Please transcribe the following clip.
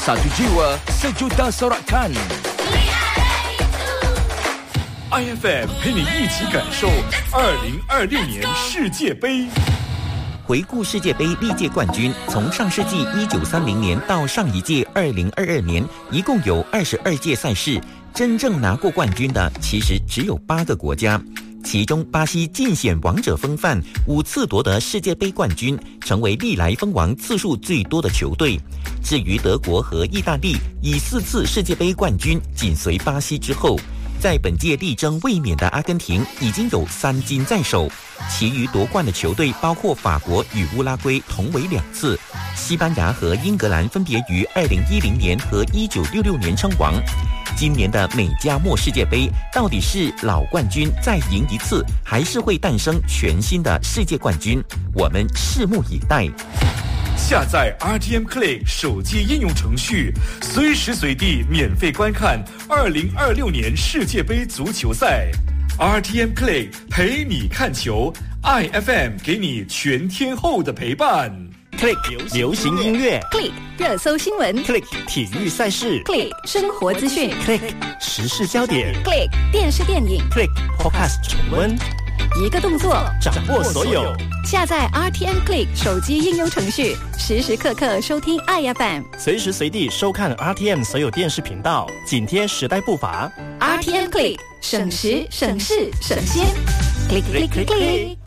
Satu jiwa, sejuta sorakan. IFM 陪你一起感受2026年世界杯。 回顾世界杯历届冠军，从上世纪1930年到上一届2022年，一共有22届赛事，真正拿过冠军的其实只有8个国家。其中巴西尽显王者风范，5次夺得世界杯冠军，成为历来封王次数最多的球队。至于德国和意大利，以4次世界杯冠军紧随巴西之后。在本届力争卫冕的阿根廷已经有3金在手，其余夺冠的球队包括法国与乌拉圭同为2次，西班牙和英格兰分别于2010年和1966年称王。今年的美加墨世界杯到底是老冠军再赢一次，还是会诞生全新的世界冠军？我们拭目以待。 下载 RTM Click 手机应用程序，随时随地免费观看2026年世界杯足球赛。RTM Click 陪你看球 ，IFM 给你全天候的陪伴。 Click 流行音乐 ，Click 热搜新闻 ，Click 体育赛事 ，Click 生活资讯 ，Click 时事焦点 ，Click 电视电影 ，Click Podcast 重温。 一个动作掌握所有， 下载 RTM Click 手机应用程序，时时刻刻收听 IFM， 随时随地收看 RTM 所有电视频道，紧贴时代步伐。 RTM Click 省时省事省心 ，Click Click Click。